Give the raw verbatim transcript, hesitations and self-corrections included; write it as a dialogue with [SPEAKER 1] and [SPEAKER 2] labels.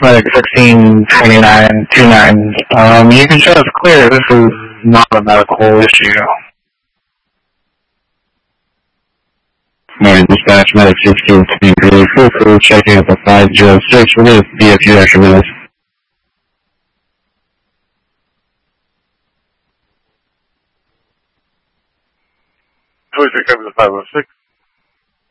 [SPEAKER 1] Medic sixteen twenty-nine twenty-nine. Um, you can show us clear. This is not a medical issue.
[SPEAKER 2] Morning, dispatch, Medic sixteen twenty-three. Feel free checking out the five oh six. We're going to be a few extra minutes.
[SPEAKER 3] Please recover the five oh six.